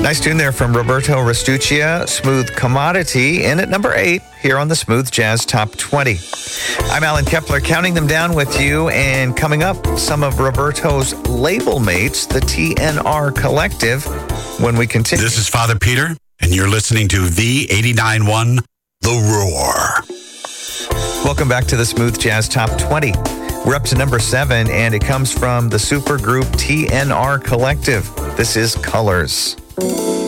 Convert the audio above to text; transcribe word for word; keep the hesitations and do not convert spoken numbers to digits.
Nice tune there from Roberto Restuccia, Smooth Commodity, in at number eight here on the Smooth Jazz Top twenty. I'm Alan Kepler, counting them down with you, and coming up, some of Roberto's label mates, the T N R Collective, when we continue. This is Father Peter, and you're listening to the eighty-nine point one, The Roar. Welcome back to the Smooth Jazz Top twenty. We're up to number seven, and it comes from the supergroup T N R Collective. This is Colors.